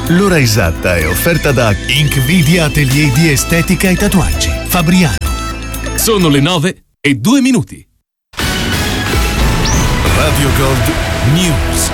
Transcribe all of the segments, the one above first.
L'ora esatta è offerta da Inkvidia Atelier di Estetica e Tatuaggi, Fabriano. Sono le 9:02. Radio Gold News.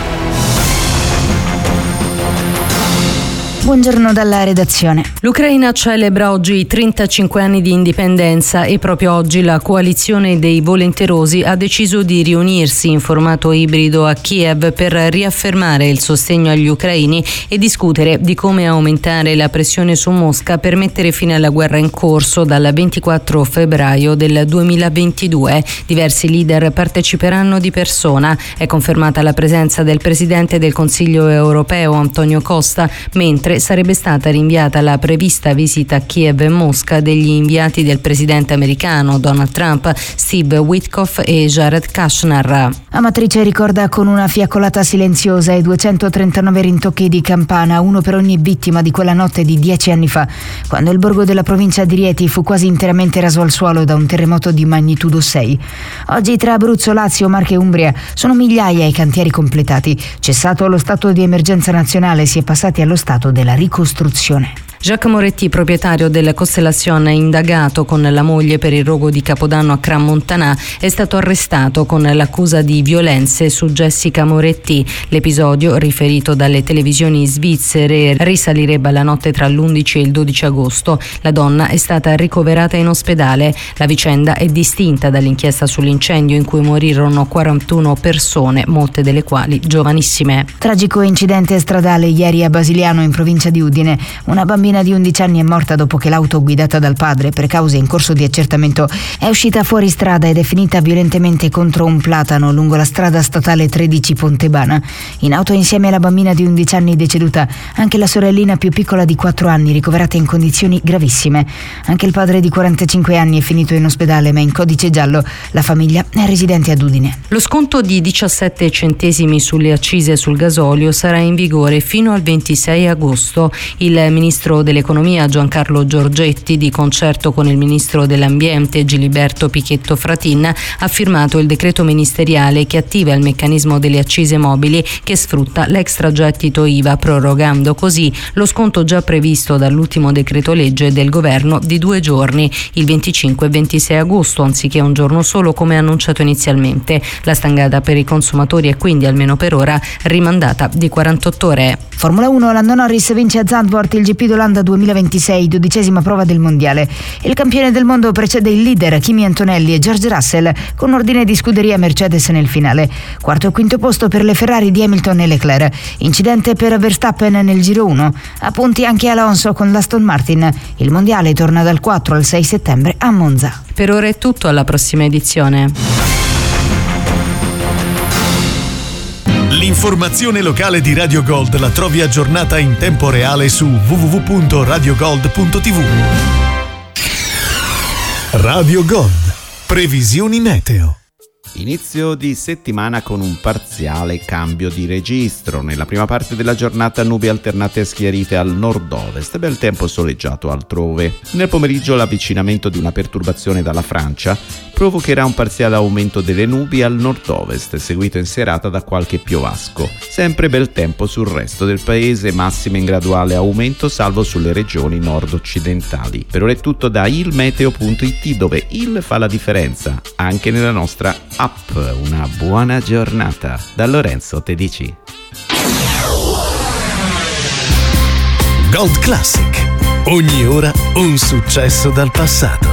Buongiorno dalla redazione. L'Ucraina celebra oggi i 35 anni di indipendenza e proprio oggi la coalizione dei volenterosi ha deciso di riunirsi in formato ibrido a Kiev per riaffermare il sostegno agli ucraini e discutere di come aumentare la pressione su Mosca per mettere fine alla guerra in corso dal 24 febbraio del 2022. Diversi leader parteciperanno di persona. È confermata la presenza del presidente del Consiglio europeo Antonio Costa, mentre sarebbe stata rinviata la prevista visita a Kiev e Mosca degli inviati del presidente americano Donald Trump, Steve Witkoff e Jared Kushner. Amatrice ricorda con una fiaccolata silenziosa i 239 rintocchi di campana, uno per ogni vittima di quella notte di 10 anni fa, quando il borgo della provincia di Rieti fu quasi interamente raso al suolo da un terremoto di magnitudo 6. Oggi tra Abruzzo, Lazio, Marche e Umbria sono migliaia i cantieri completati. Cessato lo stato di emergenza nazionale, si è passati allo stato della ricostruzione. Jacques Moretti, proprietario della Constellation, indagato con la moglie per il rogo di Capodanno a Crans-Montana, è stato arrestato con l'accusa di violenze su Jessica Moretti. L'episodio, riferito dalle televisioni svizzere, risalirebbe alla notte tra l'11 e il 12 agosto. La donna è stata ricoverata in ospedale. La vicenda è distinta dall'inchiesta sull'incendio in cui morirono 41 persone, molte delle quali giovanissime. Tragico incidente stradale ieri a Basiliano, in provincia di Udine. Una bambina di 11 anni è morta dopo che l'auto guidata dal padre, per cause in corso di accertamento, è uscita fuori strada ed è finita violentemente contro un platano lungo la strada statale 13 Pontebana. In auto insieme alla bambina di 11 anni deceduta anche la sorellina più piccola di 4 anni, ricoverata in condizioni gravissime. Anche il padre di 45 anni è finito in ospedale, ma in codice giallo. La famiglia è residente ad Udine. Lo sconto di 17 centesimi sulle accise sul gasolio sarà in vigore fino al 26 agosto. Il ministro dell'Economia Giancarlo Giorgetti, di concerto con il ministro dell'Ambiente Giliberto Pichetto Fratin, ha firmato il decreto ministeriale che attiva il meccanismo delle accise mobili che sfrutta l'extragettito IVA, prorogando così lo sconto già previsto dall'ultimo decreto legge del governo di 2 giorni, il 25 e 26 agosto, anziché un giorno solo come annunciato inizialmente. La stangata per i consumatori è quindi, almeno per ora, rimandata di 48 ore. Formula 1, Lando Norris vince a Zandvoort il GP d'Olanda 2026, 12ª prova del mondiale. Il campione del mondo precede il leader Kimi Antonelli e George Russell con ordine di scuderia Mercedes nel finale. Quarto e quinto posto per le Ferrari di Hamilton e Leclerc. Incidente per Verstappen nel giro 1. A punti anche Alonso con l'Aston Martin. Il mondiale torna dal 4 al 6 settembre a Monza. Per ora è tutto, alla prossima edizione. L'informazione locale di Radio Gold la trovi aggiornata in tempo reale su www.radiogold.tv. Radio Gold. Previsioni meteo. Inizio di settimana con un parziale cambio di registro. Nella prima parte della giornata nubi alternate e schiarite al nord-ovest, bel tempo soleggiato altrove. Nel pomeriggio l'avvicinamento di una perturbazione dalla Francia provocherà un parziale aumento delle nubi al nord-ovest, seguito in serata da qualche piovasco. Sempre bel tempo sul resto del paese, massime in graduale aumento salvo sulle regioni nord-occidentali. Per ora è tutto da ilmeteo.it, dove il fa la differenza anche nella nostra app. Una buona giornata da Lorenzo Tedici. Gold Classic. Ogni ora un successo dal passato.